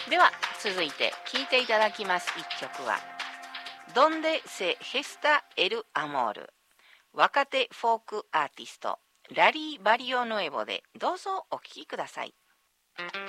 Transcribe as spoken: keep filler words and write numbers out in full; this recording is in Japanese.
では続いて聴いていただきます一曲はドンデセヘスタエルアモール、若手フォークアーティストラリー・バリオヌエボでどうぞお聴きください。